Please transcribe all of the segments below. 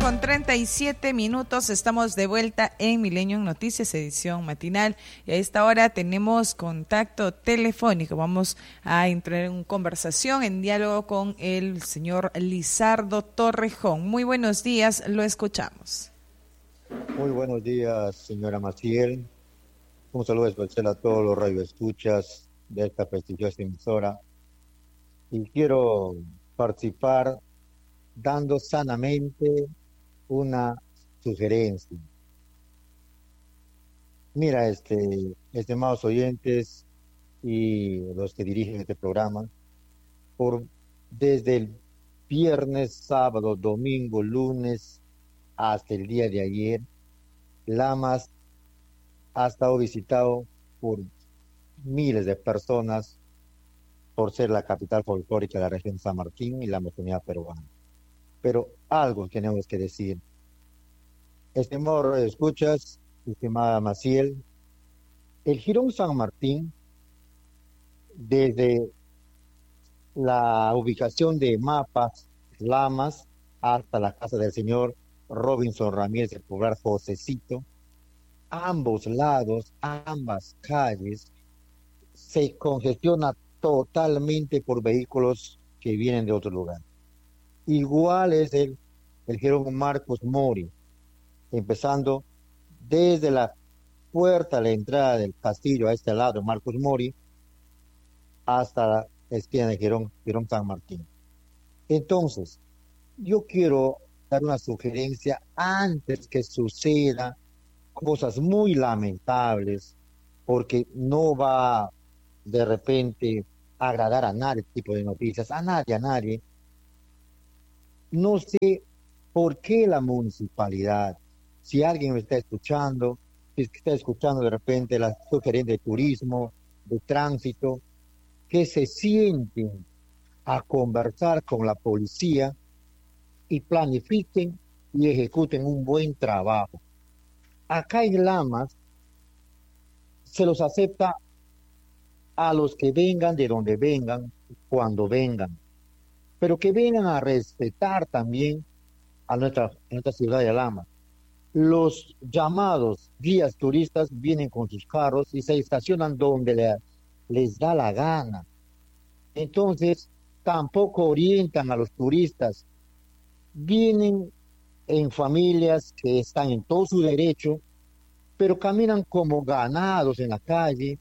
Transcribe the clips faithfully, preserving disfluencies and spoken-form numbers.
con treinta y siete minutos, estamos de vuelta en Milenio Noticias, edición matinal, y a esta hora tenemos contacto telefónico. Vamos a entrar en conversación, en diálogo con el señor Lizardo Torrejón. Muy buenos días, lo escuchamos. Muy buenos días, señora Maciel. Un saludo especial a todos los radioescuchas de esta prestigiosa emisora. Y quiero participar dando sanamente una sugerencia. Mira, este, estimados oyentes y los que dirigen este programa, por desde el viernes, sábado, domingo, lunes, hasta el día de ayer, Lamas ha estado visitado por miles de personas por ser la capital folclórica de la región de San Martín y la Amazonía peruana. Pero algo tenemos que decir. Estimado escuchas, estimada Maciel, el Jirón San Martín, desde la ubicación de Mapas, Lamas, hasta la casa del señor Robinson Ramírez, el popular Josecito, ambos lados, ambas calles, se congestiona totalmente por vehículos que vienen de otro lugar. Igual es el, el Jerónimo Marcos Mori, empezando desde la puerta a la entrada del castillo a este lado, Marcos Mori, hasta la esquina de Jerón, Jerón San Martín. Entonces, yo quiero dar una sugerencia antes que suceda cosas muy lamentables, porque no va de repente a agradar a nadie este tipo de noticias, a nadie, a nadie. No sé por qué la municipalidad, si alguien me está escuchando, si es que está escuchando de repente la sugerencia de turismo, de tránsito, que se sienten a conversar con la policía y planifiquen y ejecuten un buen trabajo. Acá en Lamas se los acepta a los que vengan de donde vengan, cuando vengan, pero que vengan a respetar también a nuestra, a nuestra ciudad de Lamas. Los llamados guías turistas vienen con sus carros y se estacionan donde le, les da la gana. Entonces, tampoco orientan a los turistas. Vienen en familias que están en todo su derecho, pero caminan como ganados en la calle.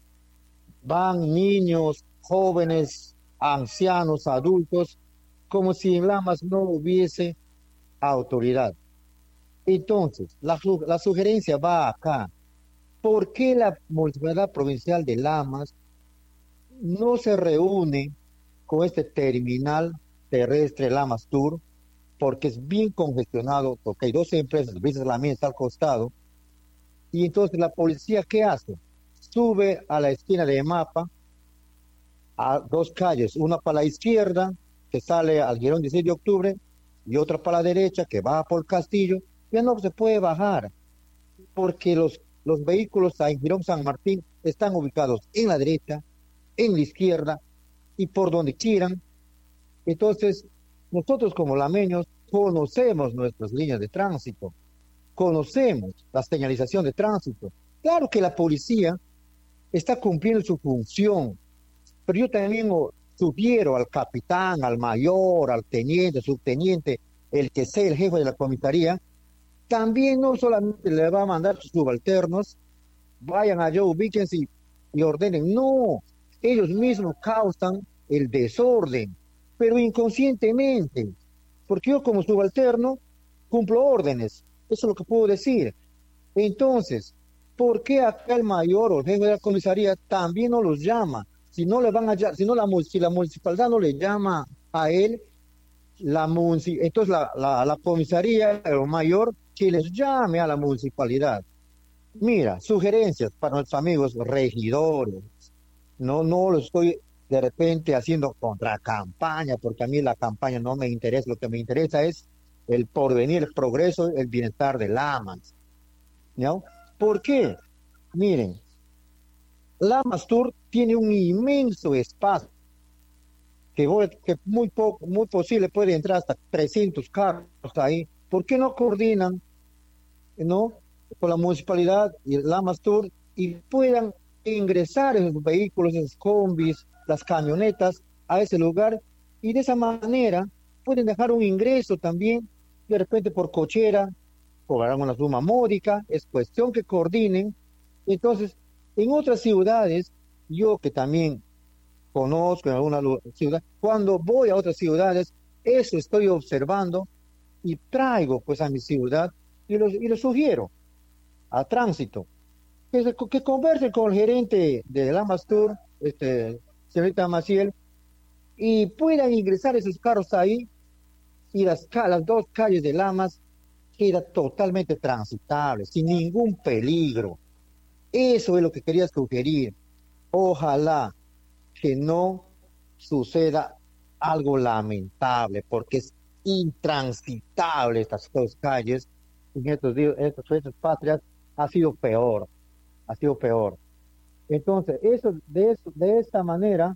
Van niños, jóvenes, ancianos, adultos, como si en Lamas no hubiese autoridad. Entonces, la, la sugerencia va acá. ¿Por qué la Municipalidad Provincial de Lamas no se reúne con este terminal terrestre Lamas Tour? Porque es bien congestionado, porque hay dos empresas, a veces la mía está al costado, y entonces la policía, ¿qué hace? Sube a la esquina de Mapa, a dos calles, una para la izquierda, que sale al Girón dieciséis de octubre, y otra para la derecha, que baja por Castillo, ya no se puede bajar, porque los, los vehículos en Girón San Martín están ubicados en la derecha, en la izquierda, y por donde quieran. Entonces, nosotros como lameños conocemos nuestras líneas de tránsito, conocemos la señalización de tránsito. Claro que la policía está cumpliendo su función, pero yo también sugiero al capitán, al mayor, al teniente, subteniente, el que sea el jefe de la comisaría, también no solamente le va a mandar sus subalternos, vayan allá, ubíquense y, y ordenen. No, ellos mismos causan el desorden, pero inconscientemente, porque yo como subalterno cumplo órdenes, eso es lo que puedo decir. Entonces, ¿por qué acá el mayor o el jefe de la comisaría también no los llama? Si no le van a si no la, si la municipalidad no le llama a él, la entonces la, la, la comisaría o mayor que les llame a la municipalidad. Mira, sugerencias para nuestros amigos regidores. No, no lo estoy de repente haciendo contra campaña, porque a mí la campaña no me interesa, lo que me interesa es el porvenir, el progreso, el bienestar de Lamas. ¿No? ¿Por qué? Miren, Lamas Tour tiene un inmenso espacio que, voy, que muy poco, muy posible puede entrar hasta trescientos carros ahí, ¿por qué no coordinan, ¿no? Con la municipalidad y el Lamas Tour y puedan ingresar esos vehículos, esos combis, las camionetas a ese lugar y de esa manera pueden dejar un ingreso también, de repente por cochera, cobrarán una suma módica, es cuestión que coordinen. Entonces, en otras ciudades, yo que también conozco en alguna lu- ciudad, cuando voy a otras ciudades, eso estoy observando y traigo pues a mi ciudad y lo, y lo sugiero a tránsito, que, se- que conversen con el gerente de Lamas Tour, este, señorita Maciel, y puedan ingresar esos carros ahí y las, ca- las dos calles de Lamas quedan totalmente transitables, sin ningún peligro. Eso es lo que quería sugerir. Ojalá que no suceda algo lamentable, porque es intransitable estas dos calles. En estos días, estas fechas patrias, ha sido peor, ha sido peor. Entonces, eso, de, eso, de esta manera,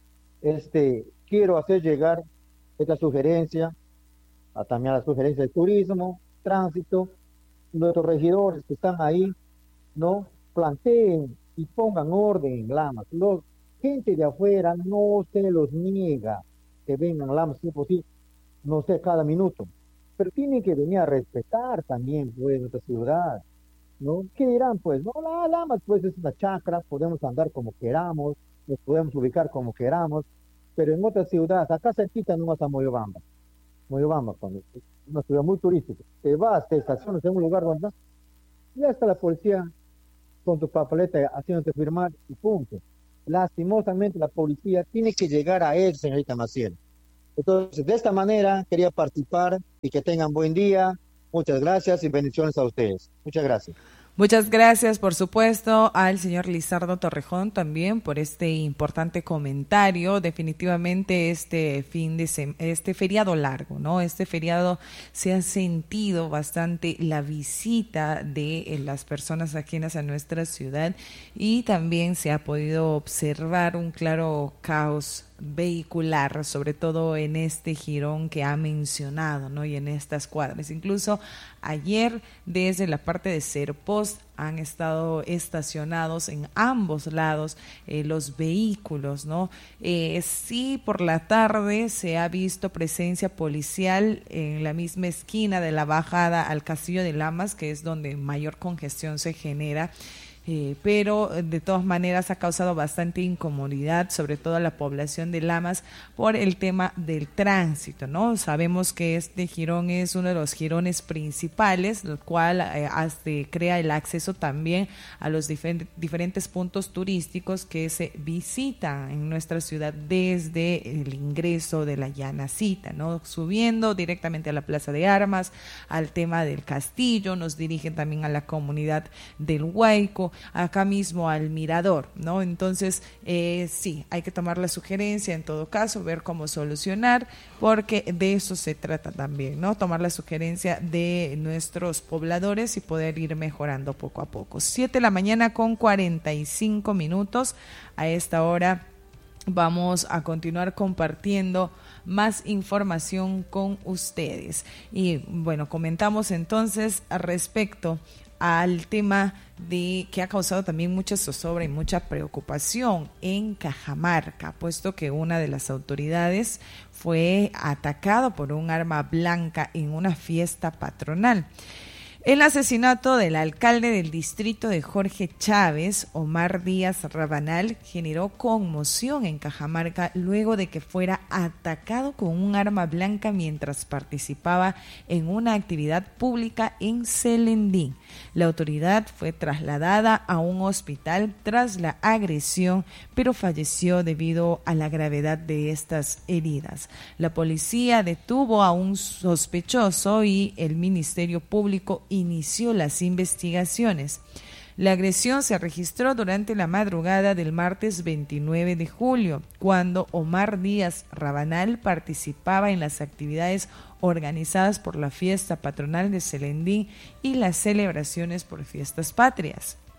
este, quiero hacer llegar esta sugerencia, a, también a la sugerencia de turismo, tránsito, nuestros regidores que están ahí, ¿no? Planteen y pongan orden en Lamas. Los, gente de afuera no se los niega que vengan a Lamas, si es posible, no sé, cada minuto, pero tienen que venir a respetar también, pues, nuestra ciudad, ¿no? ¿Qué dirán? Pues, no, la Lamas, pues, es una chacra, podemos andar como queramos, nos podemos ubicar como queramos, pero en otras ciudades, acá cerquita nomás a Moyobamba, Moyobamba, cuando es una ciudad muy turística, te vas, te estacionas en un lugar donde ya está la policía con tu papeleta haciéndote firmar y punto. Lastimosamente la policía tiene que llegar a él, señorita Maciel. Entonces, de esta manera quería participar y que tengan buen día. Muchas gracias y bendiciones a ustedes. Muchas gracias. Muchas gracias, por supuesto, al señor Lizardo Torrejón también por este importante comentario. Definitivamente este fin de sem- este feriado largo, ¿no? Este feriado se ha sentido bastante la visita de eh, las personas ajenas a nuestra ciudad y también se ha podido observar un claro caos vehicular, sobre todo en este jirón que ha mencionado, ¿no? Y en estas cuadras. Incluso ayer desde la parte de Serpost han estado estacionados en ambos lados eh, los vehículos, ¿no? Eh, sí, por la tarde se ha visto presencia policial en la misma esquina de la bajada al Castillo de Lamas, que es donde mayor congestión se genera. Eh, pero de todas maneras ha causado bastante incomodidad, sobre todo a la población de Lamas, por el tema del tránsito, ¿no? Sabemos que este jirón es uno de los jirones principales, lo cual eh, hace, crea el acceso también a los difer- diferentes puntos turísticos que se visitan en nuestra ciudad desde el ingreso de la Llanacita, ¿no? Subiendo directamente a la Plaza de Armas, al tema del castillo, nos dirigen también a la comunidad del Huayco, acá mismo al mirador, ¿no? Entonces, eh, sí, hay que tomar la sugerencia en todo caso, ver cómo solucionar, porque de eso se trata también, ¿no? Tomar la sugerencia de nuestros pobladores y poder ir mejorando poco a poco. Siete de la mañana con cuarenta y cinco minutos. A esta hora vamos a continuar compartiendo más información con ustedes. Y bueno, comentamos entonces al respecto al tema de que ha causado también mucha zozobra y mucha preocupación en Cajamarca, puesto que una de las autoridades fue atacado por un arma blanca en una fiesta patronal. El asesinato del alcalde del distrito de Jorge Chávez, Omar Díaz Rabanal, generó conmoción en Cajamarca luego de que fuera atacado con un arma blanca mientras participaba en una actividad pública en Selendín. La autoridad fue trasladada a un hospital tras la agresión, pero falleció debido a la gravedad de estas heridas. La policía detuvo a un sospechoso y el Ministerio Público inició las investigaciones. La agresión se registró durante la madrugada del martes veintinueve de julio, cuando Omar Díaz Rabanal participaba en las actividades organizadas por la fiesta patronal de Selendín y las celebraciones por fiestas patrias.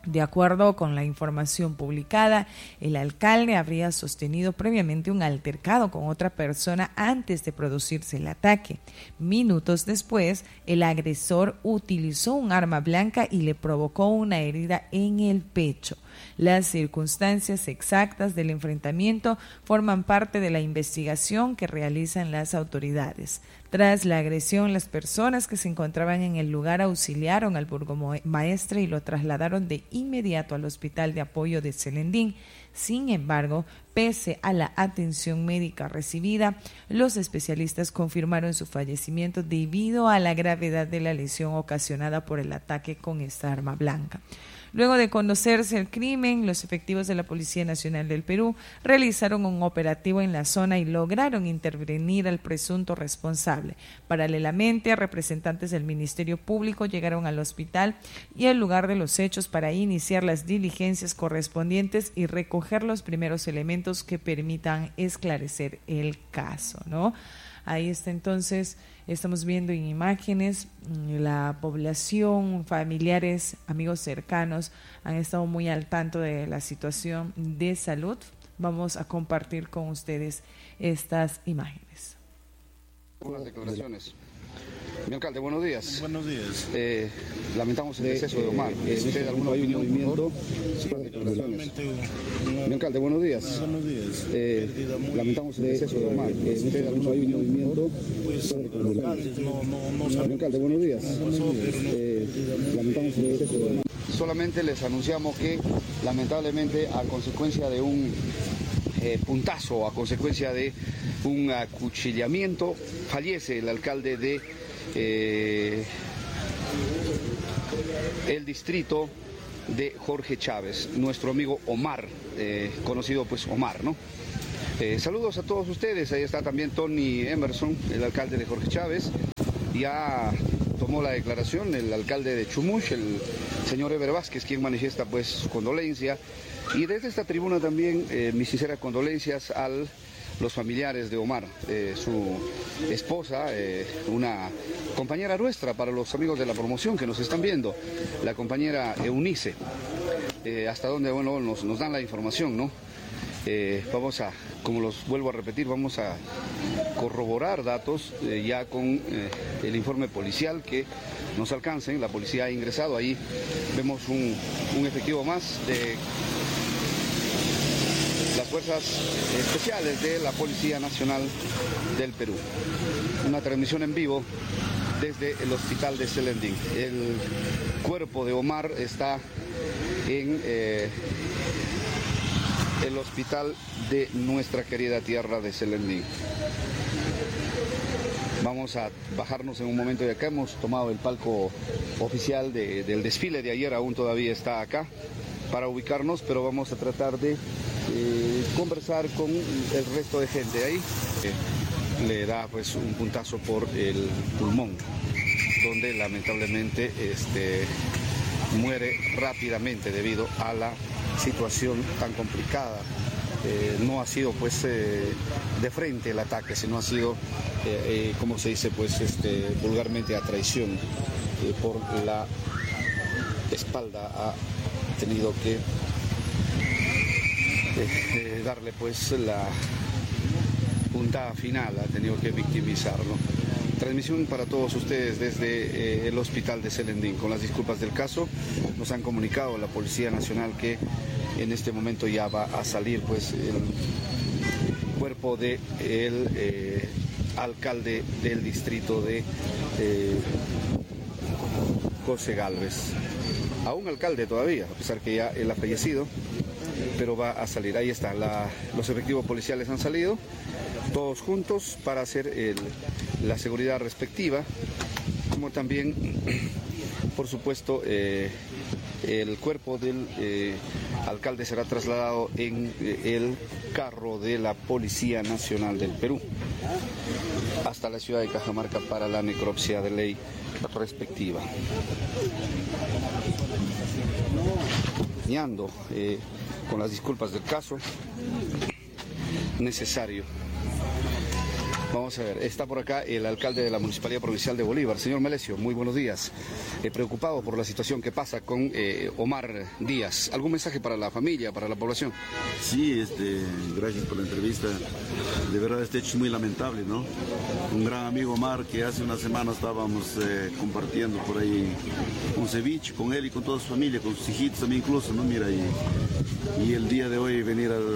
De acuerdo con la información publicada, el alcalde habría sostenido previamente un altercado con otra persona antes de producirse el ataque. Minutos después, el agresor utilizó un arma blanca y le provocó una herida en el pecho. Las circunstancias exactas del enfrentamiento forman parte de la investigación que realizan las autoridades. Tras la agresión, las personas que se encontraban en el lugar auxiliaron al burgomaestre y lo trasladaron de inmediato al Hospital de Apoyo de Selendín. Sin embargo, pese a la atención médica recibida, los especialistas confirmaron su fallecimiento debido a la gravedad de la lesión ocasionada por el ataque con esta arma blanca. Luego de conocerse el crimen, los efectivos de la Policía Nacional del Perú realizaron un operativo en la zona y lograron intervenir al presunto responsable. Paralelamente, representantes del Ministerio Público llegaron al hospital y al lugar de los hechos para iniciar las diligencias correspondientes y recoger los primeros elementos que permitan esclarecer el caso, ¿no? Ahí está entonces, estamos viendo en imágenes, la población, familiares, amigos cercanos han estado muy al tanto de la situación de salud. Vamos a compartir con ustedes estas imágenes. Unas declaraciones. Mi alcalde, buenos días. Buenos días. Eh, lamentamos el deceso de Omar. Eh, ¿Usted alguna opinión, movimiento? Sí, Mi alcalde, buenos días. Buenos días. Eh, lamentamos el deceso de Omar. Eh, ¿Usted alguna opinión, movimiento? Pues, alcaldes, no, no, no Mi alcalde, buenos días. pasó, pero no. Eh, lamentamos el deceso de Omar. Solamente les anunciamos que, lamentablemente, a consecuencia de un eh, puntazo, a consecuencia de un acuchillamiento, fallece el alcalde de Eh, el distrito de Jorge Chávez, nuestro amigo Omar, eh, conocido pues Omar, ¿no? Eh, saludos a todos ustedes. Ahí está también Tony Emerson, el alcalde de Jorge Chávez. Ya tomó la declaración el alcalde de Chumush, el señor Eber Vázquez, quien manifiesta pues su condolencia. Y desde esta tribuna también eh, mis sinceras condolencias a los familiares de Omar, eh, su esposa, eh, una compañera nuestra, para los amigos de la promoción que nos están viendo, la compañera Eunice, eh, hasta donde bueno, nos, nos dan la información, ¿no? Eh, vamos a, como los vuelvo a repetir, vamos a corroborar datos eh, ya con eh, el informe policial que nos alcancen. La policía ha ingresado, ahí vemos un, un efectivo más de las fuerzas especiales de la Policía Nacional del Perú. Una transmisión en vivo desde el hospital de Selendín. El cuerpo de Omar está en eh, el hospital de nuestra querida tierra de Selendín. Vamos a bajarnos en un momento de acá. Hemos tomado el palco oficial de, del desfile de ayer, aún todavía está acá para ubicarnos, pero vamos a tratar de eh, conversar con el resto de gente ahí. Eh, le da pues un puntazo por el pulmón, donde lamentablemente este, muere rápidamente debido a la situación tan complicada. Eh, no ha sido pues eh, de frente el ataque, sino ha sido, eh, eh, como se dice pues este, vulgarmente, a traición. Eh, por la espalda ha tenido que eh, eh, darle pues la puntada final, ha tenido que victimizarlo. Transmisión para todos ustedes desde eh, el hospital de Selendín. Con las disculpas del caso, nos han comunicado la Policía Nacional que en este momento ya va a salir pues el cuerpo de el eh, alcalde del distrito de eh, José Gálvez. Aún alcalde todavía, a pesar que ya él ha fallecido, pero va a salir. Ahí está, la, los efectivos policiales han salido, todos juntos, para hacer el, la seguridad respectiva, como también, por supuesto, eh, el cuerpo del eh, alcalde será trasladado en eh, el carro de la Policía Nacional del Perú hasta la ciudad de Cajamarca para la necropsia de ley respectiva. Ñando, eh, con las disculpas del caso, necesario Vamos a ver, está por acá el alcalde de la Municipalidad Provincial de Bolívar, señor Melesio, muy buenos días. Eh, preocupado por la situación que pasa con eh, Omar Díaz. ¿Algún mensaje para la familia, para la población? Sí, este, gracias por la entrevista. De verdad este hecho es muy lamentable, ¿no? Un gran amigo Omar que hace una semana estábamos eh, compartiendo por ahí un ceviche con él y con toda su familia, con sus hijitos también incluso, ¿no? Mira, y, y el día de hoy venir a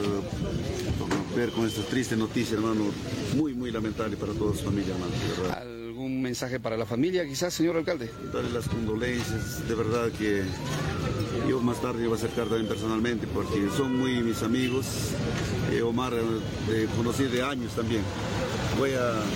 ver con esta triste noticia, hermano, muy, muy lamentable para toda su familia, hermano, de verdad. ¿Algún mensaje para la familia, quizás, señor alcalde? Darle las condolencias, de verdad que yo más tarde voy a acercar también personalmente porque son muy mis amigos. Eh, Omar eh, conocí de años también. Voy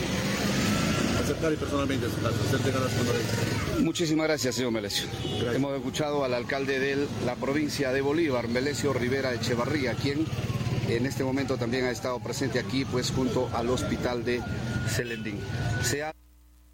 a acercarme personalmente a su casa, hacer las condolencias. Muchísimas gracias, señor Melesio. Gracias. Hemos escuchado al alcalde de la provincia de Bolívar, Melesio Rivera Echevarría, quien en este momento también ha estado presente aquí, pues junto al hospital de Celendín. Se ha...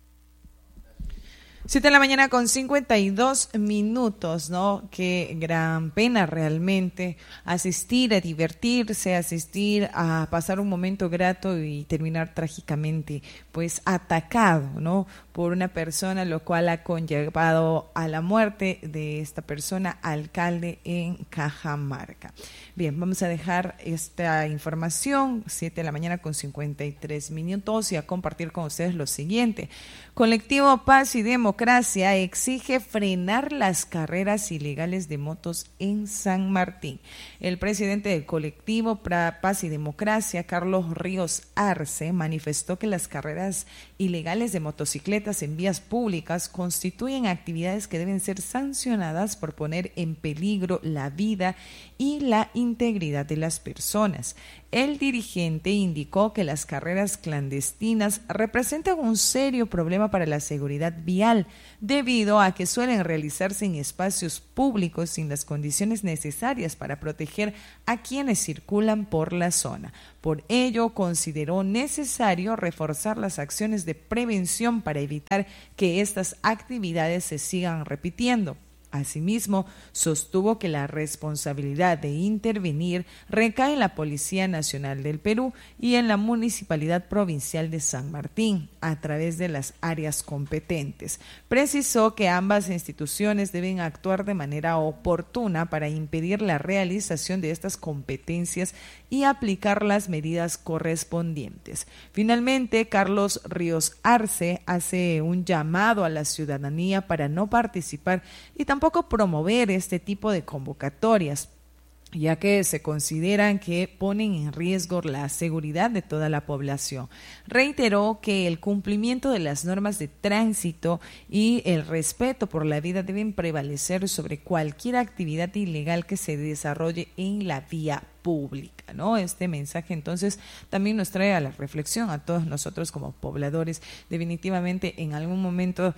Siete de la mañana con cincuenta y dos minutos, ¿no? Qué gran pena realmente asistir a divertirse, asistir a pasar un momento grato y terminar trágicamente, pues atacado, ¿no? Por una persona, lo cual ha conllevado a la muerte de esta persona, alcalde en Cajamarca. Bien, vamos a dejar esta información, siete de la mañana con cincuenta y tres minutos, y a compartir con ustedes lo siguiente. Colectivo Paz y Democracia exige frenar las carreras ilegales de motos en San Martín. El presidente del colectivo Paz y Democracia, Carlos Ríos Arce, manifestó que las carreras ilegales de motocicletas en vías públicas constituyen actividades que deben ser sancionadas por poner en peligro la vida y la integridad de las personas. El dirigente indicó que las carreras clandestinas representan un serio problema para la seguridad vial, debido a que suelen realizarse en espacios públicos sin las condiciones necesarias para proteger a quienes circulan por la zona. Por ello, consideró necesario reforzar las acciones de prevención para evitar que estas actividades se sigan repitiendo. Asimismo, sostuvo que la responsabilidad de intervenir recae en la Policía Nacional del Perú y en la Municipalidad Provincial de San Martín, a través de las áreas competentes. Precisó que ambas instituciones deben actuar de manera oportuna para impedir la realización de estas competencias y aplicar las medidas correspondientes. Finalmente, Carlos Ríos Arce hace un llamado a la ciudadanía para no participar y tampoco Tampoco promover este tipo de convocatorias, ya que se consideran que ponen en riesgo la seguridad de toda la población. Reiteró que el cumplimiento de las normas de tránsito y el respeto por la vida deben prevalecer sobre cualquier actividad ilegal que se desarrolle en la vía pública, ¿no? Este mensaje entonces también nos trae a la reflexión a todos nosotros como pobladores. Definitivamente en algún momento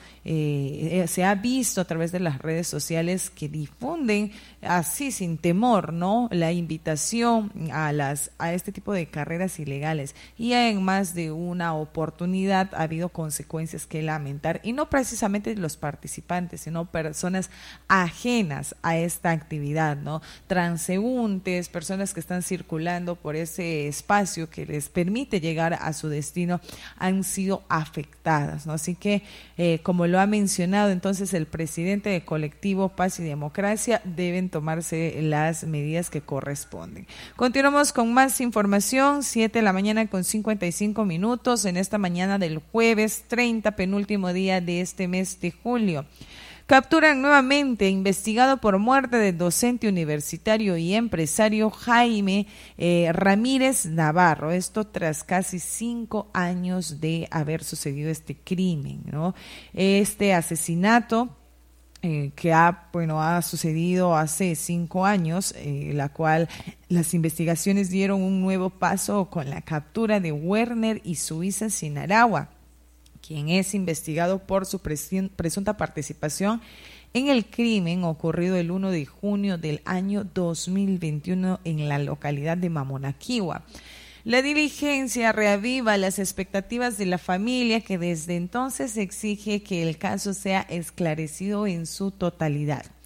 eh, se ha visto a través de las redes sociales que difunden así sin temor, ¿no?, la invitación a las a este tipo de carreras ilegales, y en más de una oportunidad ha habido consecuencias que lamentar, y no precisamente los participantes, sino personas ajenas a esta actividad, ¿no? Transeúntes, personas que están circulando por ese espacio que les permite llegar a su destino, han sido afectadas, ¿no? Así que, eh, como lo ha mencionado entonces el presidente del colectivo Paz y Democracia, deben tomarse las medidas que corresponden. Continuamos con más información, siete de la mañana con cincuenta y cinco minutos, en esta mañana del jueves treinta, penúltimo día de este mes de julio. Capturan nuevamente, investigado por muerte del docente universitario y empresario Jaime eh, Ramírez Navarro, esto tras casi cinco años de haber sucedido este crimen, ¿no? Este asesinato Eh, que ha, bueno, ha sucedido hace cinco años, eh, la cual las investigaciones dieron un nuevo paso con la captura de Werner y Suiza Sinaragua, quien es investigado por su presunta participación en el crimen ocurrido el primero de junio del año dos mil veintiuno en la localidad de Mamonaquihua. La diligencia reaviva las expectativas de la familia, que desde entonces exige que el caso sea esclarecido en su totalidad.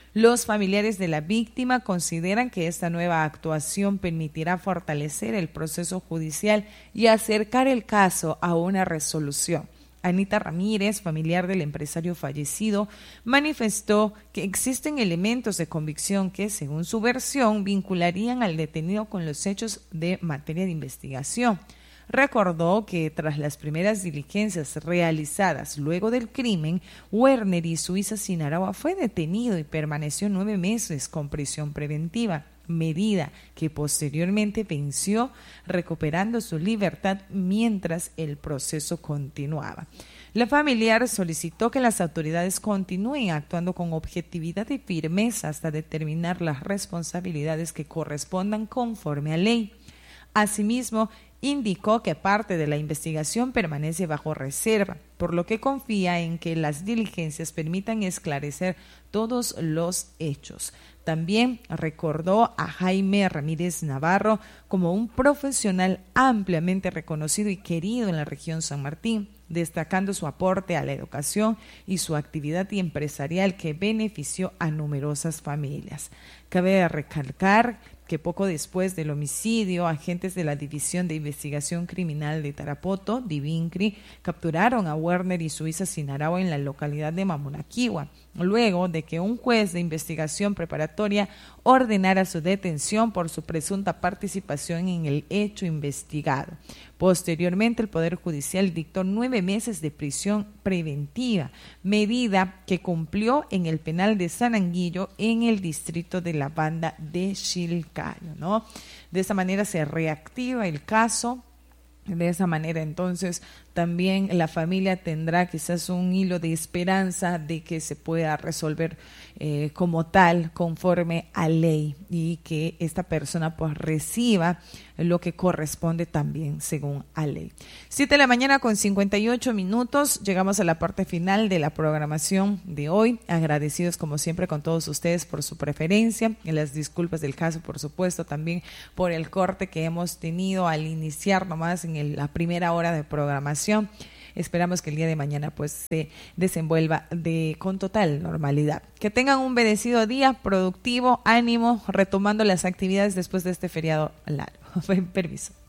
Los familiares de la víctima consideran que esta nueva actuación permitirá fortalecer el proceso judicial y acercar el caso a una resolución. Anita Ramírez, familiar del empresario fallecido, manifestó que existen elementos de convicción que, según su versión, vincularían al detenido con los hechos de materia de investigación. Recordó que tras las primeras diligencias realizadas luego del crimen, Werner Izuisa Sinaragua fue detenido y permaneció nueve meses con prisión preventiva, medida que posteriormente venció, recuperando su libertad mientras el proceso continuaba. La familiar solicitó que las autoridades continúen actuando con objetividad y firmeza hasta determinar las responsabilidades que correspondan conforme a ley. Asimismo, indicó que parte de la investigación permanece bajo reserva, por lo que confía en que las diligencias permitan esclarecer todos los hechos. También recordó a Jaime Ramírez Navarro como un profesional ampliamente reconocido y querido en la región San Martín, destacando su aporte a la educación y su actividad empresarial que benefició a numerosas familias. Cabe recalcar que poco después del homicidio, agentes de la División de Investigación Criminal de Tarapoto, Divincri, capturaron a Werner Izuisa Sinaragua en la localidad de Mamunaquihua, luego de que un juez de investigación preparatoria ordenara su detención por su presunta participación en el hecho investigado. Posteriormente, el Poder Judicial dictó nueve meses de prisión preventiva, medida que cumplió en el penal de San Anguillo en el distrito de la Banda de Chilcayo, ¿no? De esa manera se reactiva el caso. De esa manera, entonces, también la familia tendrá quizás un hilo de esperanza de que se pueda resolver eh, como tal, conforme a ley, y que esta persona pues reciba lo que corresponde también según a ley. Siete de la mañana con cincuenta y ocho minutos, llegamos a la parte final de la programación de hoy. Agradecidos como siempre con todos ustedes por su preferencia, y las disculpas del caso, por supuesto, también por el corte que hemos tenido al iniciar nomás en el, la primera hora de programación. Esperamos que el día de mañana pues se desenvuelva de con total normalidad. Que tengan un bendecido día, productivo, ánimo, retomando las actividades después de este feriado largo. Permiso.